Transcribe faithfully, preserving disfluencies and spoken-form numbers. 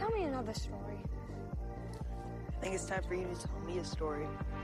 Tell me another story. I think it's time for you to tell me a story.